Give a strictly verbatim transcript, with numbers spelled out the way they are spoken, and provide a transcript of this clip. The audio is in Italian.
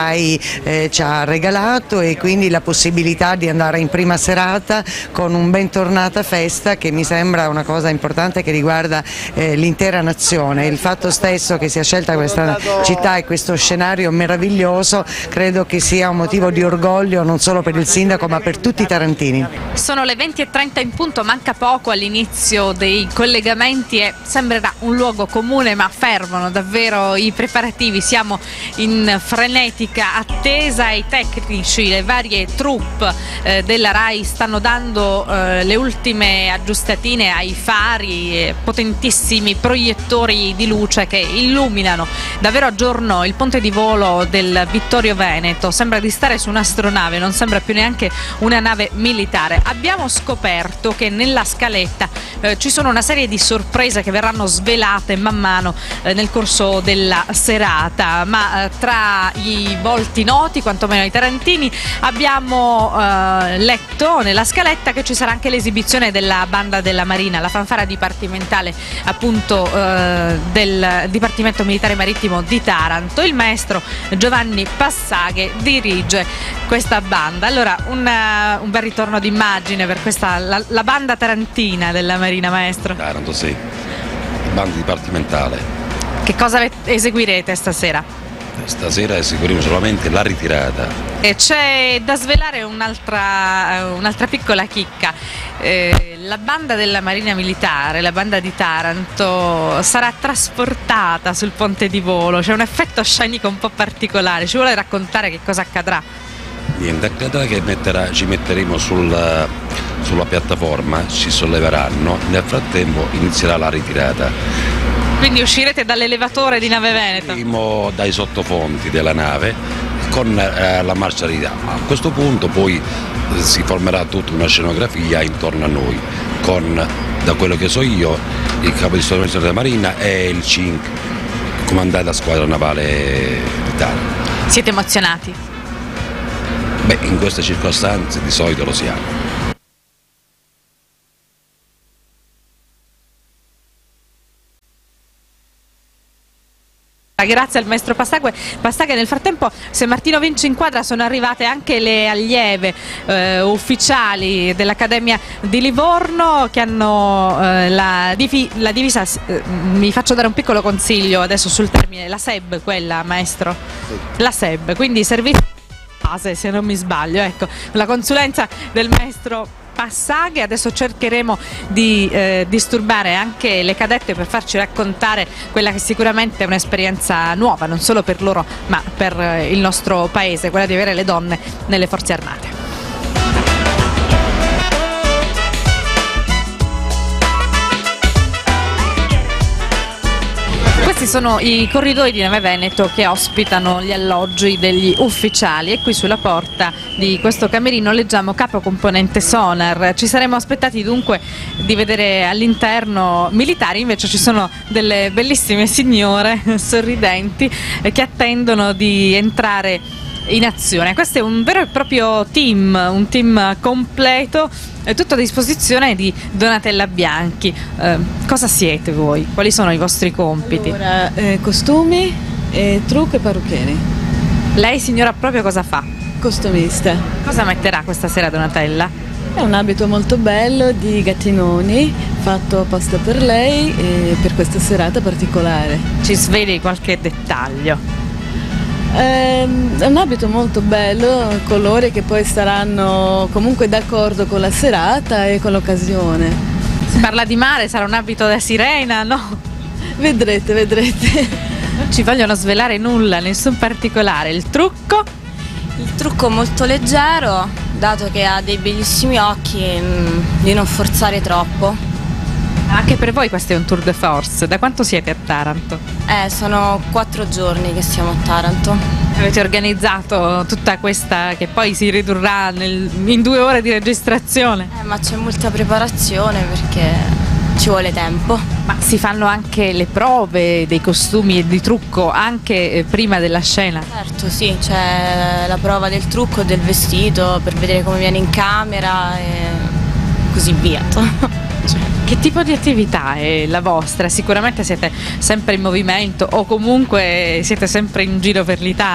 Rai eh, ci ha regalato, e quindi la possibilità di andare in prima serata con un bentornata festa, che mi sembra una cosa importante che riguarda eh, l'intera nazione. Il fatto stesso che sia scelta questa città e questo scenario meraviglioso credo che sia un motivo di orgoglio non solo per il sindaco ma per tutti i tarantini. Sono le venti e trenta in punto, manca poco all'inizio dei collegamenti e sembrerà un luogo comune, ma fermano davvero i preparativi. Siamo in frenetica attesa, i tecnici, le varie troupe eh, della Rai stanno dando eh, le ultime aggiustatine ai fari, eh, potentissimi proiettori di luce che illuminano davvero a giorno il ponte di volo del Vittorio Veneto. Sembra di stare su un'astronave, non sembra più neanche una nave militare. Abbiamo scoperto che nella scaletta eh, ci sono una serie di sorprese che verranno svelate man mano eh, nel corso della serata, ma eh, tra i volti noti, quantomeno ai tarantini, abbiamo eh, letto nella scaletta che ci sarà anche l'esibizione della banda della Marina, la fanfara dipartimentale appunto eh, del Dipartimento Militare Marittimo di Taranto. Il maestro Giovanni Passaghe dirige questa banda. Allora un, uh, un bel ritorno d'immagine per questa la, la banda tarantina della Marina, maestro. Taranto, sì, banda dipartimentale. Che cosa eseguirete stasera? Stasera eseguiremo solamente la ritirata. E c'è da svelare un'altra un'altra piccola chicca. Eh, la banda della Marina Militare, la banda di Taranto, sarà trasportata sul ponte di volo. C'è un effetto scenico un po' particolare. Ci vuole raccontare che cosa accadrà? Niente, accadrà che metterà, ci metteremo sul, sulla piattaforma, ci solleveranno, nel frattempo inizierà la ritirata. Quindi uscirete dall'elevatore di Nave Veneto? Usciremo dai sottofondi della nave con eh, la marcia di là. A questo punto poi eh, si formerà tutta una scenografia intorno a noi, con, da quello che so io, il capo di Stato della Marina e il C I N C, comandante della squadra navale d'Italia. Siete emozionati? Beh, in queste circostanze di solito lo siamo. Grazie al maestro Passaghe. Passaghe, nel frattempo, se Martino Vinci inquadra, sono arrivate anche le allieve eh, ufficiali dell'Accademia di Livorno che hanno eh, la, divi la divisa, eh, mi faccio dare un piccolo consiglio adesso sul termine, la S E B, quella, maestro? La S E B, quindi servizio base, se non mi sbaglio, ecco, la consulenza del maestro Passaghe. Adesso cercheremo di eh, disturbare anche le cadette per farci raccontare quella che sicuramente è un'esperienza nuova, non solo per loro ma per eh, il nostro paese, quella di avere le donne nelle forze armate. Questi sono i corridoi di Nave Veneto che ospitano gli alloggi degli ufficiali, e qui sulla porta di questo camerino leggiamo capo componente sonar. Ci saremmo aspettati dunque di vedere all'interno militari, invece ci sono delle bellissime signore sorridenti che attendono di entrare in azione. Questo è un vero e proprio team, un team completo, è tutto a disposizione di Donatella Bianchi. Eh, cosa siete voi? Quali sono i vostri compiti? Allora, eh, costumi, eh, trucco e parrucchieri. Lei, signora, proprio cosa fa? Costumista. Cosa metterà questa sera Donatella? È un abito molto bello di gattinoni, fatto apposta per lei e per questa serata particolare. Ci sveli qualche dettaglio? È un abito molto bello, colori che poi saranno comunque d'accordo con la serata e con l'occasione. Si parla di mare, sarà un abito da sirena, no? Vedrete, vedrete. Non ci vogliono svelare nulla, nessun particolare. Il trucco? Il trucco molto leggero, dato che ha dei bellissimi occhi, mh, di non forzare troppo. Anche per voi questo è un tour de force. Da quanto siete a Taranto? Eh, sono quattro giorni che siamo a Taranto. Avete organizzato tutta questa che poi si ridurrà nel, in due ore di registrazione? Eh, ma c'è molta preparazione perché ci vuole tempo. Ma si fanno anche le prove dei costumi e di trucco anche eh, prima della scena? Certo, sì, c'è la prova del trucco e del vestito per vedere come viene in camera e così via. Che tipo di attività è la vostra? Sicuramente siete sempre in movimento o comunque siete sempre in giro per l'Italia.